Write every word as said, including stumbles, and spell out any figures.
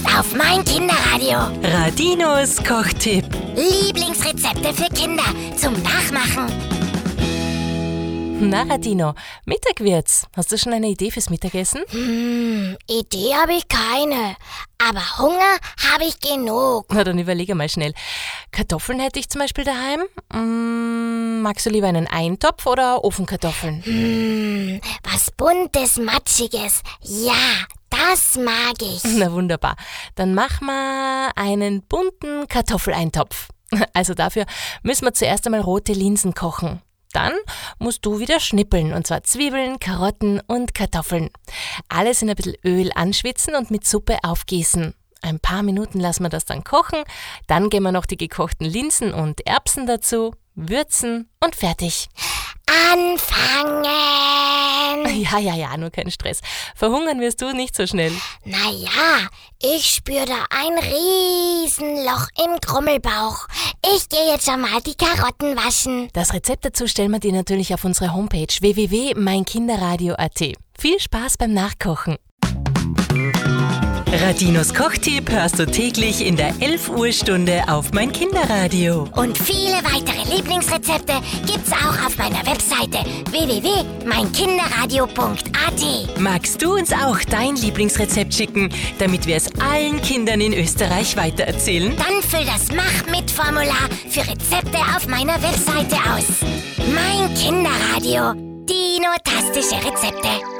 auf mein Kinderradio. Radinos Kochtipp. Lieblingsrezepte für Kinder zum Nachmachen. Na Radino, Mittag wird's. Hast du schon eine Idee fürs Mittagessen? Hm, Idee habe ich keine. Aber Hunger habe ich genug. Na dann überlege mal schnell. Kartoffeln hätte ich zum Beispiel daheim. Hm, magst du lieber einen Eintopf oder Ofenkartoffeln? Hm, was Buntes, Matschiges. Ja, das mag ich. Na wunderbar. Dann mach mal einen bunten Kartoffeleintopf. Also dafür müssen wir zuerst einmal rote Linsen kochen. Dann musst du wieder schnippeln, und zwar Zwiebeln, Karotten und Kartoffeln. Alles in ein bisschen Öl anschwitzen und mit Suppe aufgießen. Ein paar Minuten lassen wir das dann kochen, dann geben wir noch die gekochten Linsen und Erbsen dazu, würzen und fertig. Anfangen! Ja, ja, ja, nur kein Stress. Verhungern wirst du nicht so schnell. Naja, ich spüre da ein Riesenloch im Krummelbauch. Ich gehe jetzt schon mal die Karotten waschen. Das Rezept dazu stellen wir dir natürlich auf unsere Homepage w w w punkt mein kinderradio punkt a t. Viel Spaß beim Nachkochen. Radinos Kochtipp hörst du täglich in der elf Uhr Stunde auf mein Kinderradio. Und viele weitere Lieblingsrezepte gibt's auch auf meiner Webseite w w w punkt mein kinderradio punkt a t. Magst du uns auch dein Lieblingsrezept schicken, damit wir es allen Kindern in Österreich weitererzählen? Dann füll das Mach-mit-Formular für Rezepte auf meiner Webseite aus. Mein Kinderradio. Dino-tastische Rezepte.